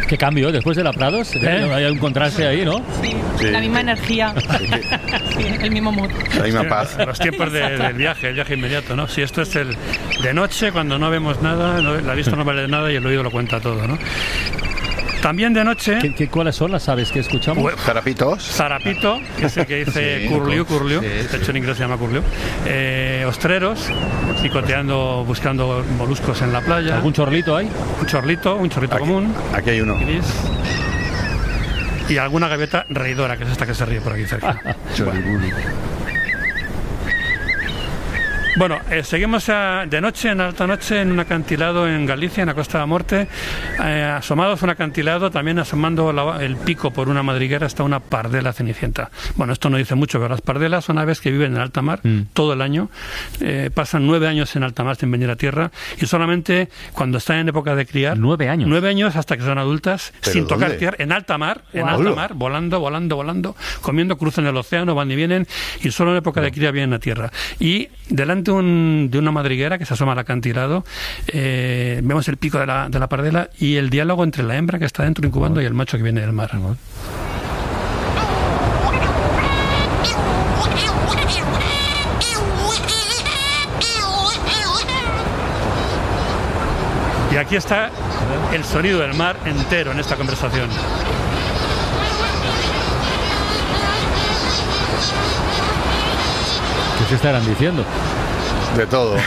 Qué cambio, después de la Prados, hay un contraste ahí, ¿no? Sí. La misma energía, sí, el mismo mood. La misma paz. Los tiempos del viaje, el viaje inmediato, ¿no? Si esto es el de noche, cuando no vemos nada, la vista no vale nada y el oído lo cuenta todo, ¿no? También de noche... ¿Cuáles son las aves que escuchamos? Zarapitos. Zarapito, que es el que dice curliu, de hecho en inglés se llama curliu. Ostreros, picoteando, buscando moluscos en la playa. ¿Algún chorlito hay? Un chorlito aquí, común. Aquí hay uno. Gris. Y alguna gaviota reidora, que es esta que se ríe por aquí cerca. Bueno, seguimos de noche, en alta noche, en un acantilado en Galicia, en la Costa de la Morte. Asomados a un acantilado, también asomando el pico por una madriguera, está una pardela cenicienta. Bueno, esto no dice mucho, pero las pardelas son aves que viven en alta mar todo el año. Pasan 9 años en alta mar sin venir a tierra y solamente cuando están en época de criar... 9 años. 9 años hasta que son adultas, sin tocar tierra, en alta mar, volando, comiendo, cruzan el océano, van y vienen, y solo en época de cría vienen a tierra. Y delante de una madriguera que se asoma al acantilado, vemos el pico de la pardela y el diálogo entre la hembra que está dentro incubando y el macho que viene del mar. Y aquí está el sonido del mar entero en esta conversación. ¿Qué se estarán diciendo? De todo.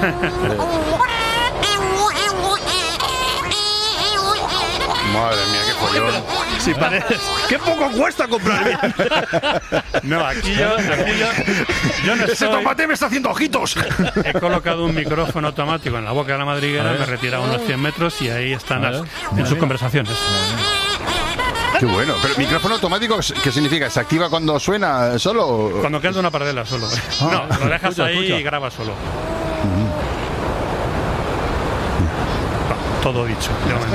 Madre mía, qué follón. Si pareces... ¡Qué poco cuesta comprar bien! No, aquí yo no estoy... ¡Ese tomate me está haciendo ojitos! He colocado un micrófono automático en la boca de la madriguera, me he retirado unos 100 metros y ahí están en sus conversaciones. Qué bueno. Pero micrófono automático, ¿qué significa? ¿Se activa cuando suena solo? Cuando canta una pardela solo. No, lo dejas ahí y graba solo. Todo dicho.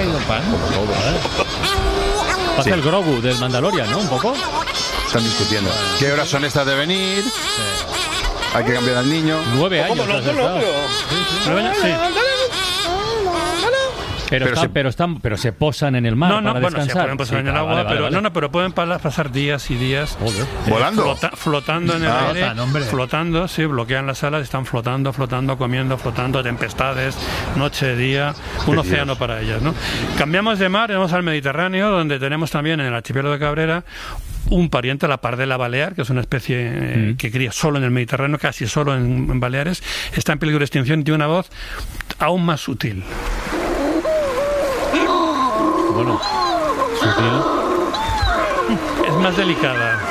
Pasa el Grogu del Mandalorian, ¿no? Un poco. Están discutiendo. ¿Qué horas son estas de venir? Hay que cambiar al niño. 9 años. Sí. Pero se posan en el mar para descansar. Se pueden posar en el agua, pero pueden pasar días y días volando, flotando en el aire, flotando, sí, bloquean las alas, están flotando, comiendo, tempestades, noche, día, un océano para ellas, ¿no? Cambiamos de mar, vamos al Mediterráneo, donde tenemos también en el archipiélago de Cabrera un pariente, la pardela balear, que es una especie que cría solo en el Mediterráneo, casi solo en Baleares, está en peligro de extinción y tiene una voz aún más sutil. Bueno, sutil. Es más delicada.